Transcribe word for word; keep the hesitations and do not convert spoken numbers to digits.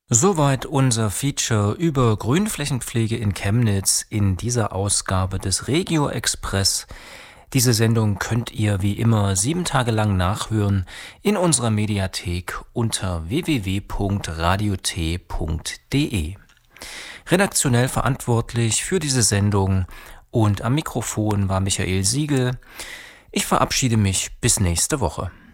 Soweit unser Feature über Grünflächenpflege in Chemnitz in dieser Ausgabe des Regio Express. Diese Sendung könnt ihr wie immer sieben Tage lang nachhören in unserer Mediathek unter w w w punkt radio t punkt d e. Redaktionell verantwortlich für diese Sendung und am Mikrofon war Michael Siegel. Ich verabschiede mich bis nächste Woche.